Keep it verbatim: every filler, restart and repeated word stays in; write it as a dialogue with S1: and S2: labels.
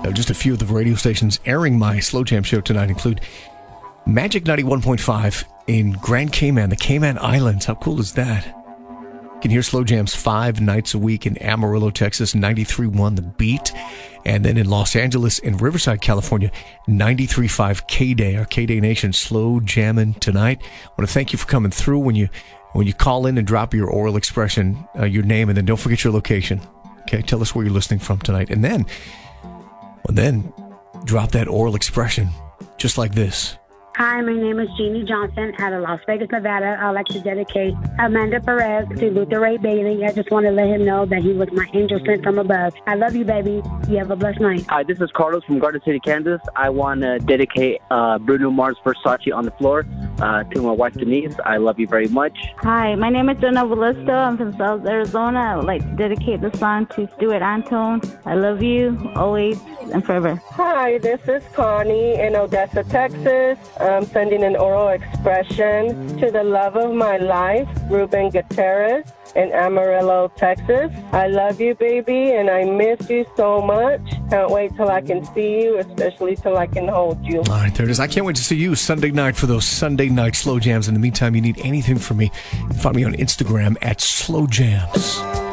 S1: Uh, just a few of the radio stations airing my Slow Jam show tonight include Magic ninety-one point five in Grand Cayman, the Cayman Islands. How cool is that? You can hear Slow Jams five nights a week in Amarillo, Texas, ninety-three point one The Beat. And then in Los Angeles and Riverside, California, ninety-three point five K-Day, our K-Day Nation Slow Jammin' tonight. I want to thank you for coming through. When you when you call in and drop your oral expression, uh, your name, and then don't forget your location. Okay, tell us where you're listening from tonight. And then, well, then drop that oral expression just like this.
S2: Hi, my name is Jeannie Johnson out of Las Vegas, Nevada. I'd like to dedicate Amanda Perez to Luther Ray Bailey. I just want to let him know that he was my angel sent from above. I love you, baby. You have a blessed night.
S3: Hi, this is Carlos from Garden City, Kansas. I want to dedicate uh, Bruno Mars' Versace on the Floor uh, to my wife, Denise. I love you very much.
S4: Hi, my name is Jonah Valisto. I'm from South Arizona. I would like to dedicate the song to Stuart Antone. I love you always and forever.
S5: Hi, this is Connie in Odessa, Texas. I'm sending an oral expression to the love of my life, Ruben Gutierrez in Amarillo, Texas. I love you, baby, and I miss you so much. Can't wait till I can see you, especially till I can hold you.
S1: All right, there it is. I can't wait to see you Sunday night for those Sunday night Slow Jams. In the meantime, you need anything from me, find me on Instagram at Slow Jams.